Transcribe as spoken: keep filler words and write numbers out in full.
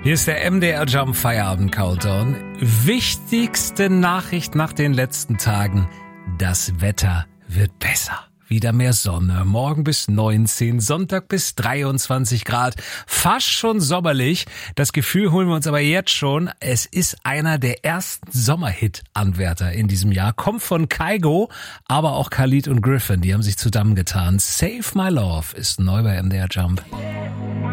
Hier ist der M D R Jump Feierabend Countdown. Wichtigste Nachricht nach den letzten Tagen. Das Wetter wird besser. Wieder mehr Sonne. Morgen bis neunzehn, Sonntag bis dreiundzwanzig Grad. Fast schon sommerlich. Das Gefühl holen wir uns aber jetzt schon. Es ist einer der ersten Sommerhit-Anwärter in diesem Jahr. Kommt von Kygo, aber auch Khalid und Griffin. Die haben sich zusammengetan. Save My Love ist neu bei M D R Jump.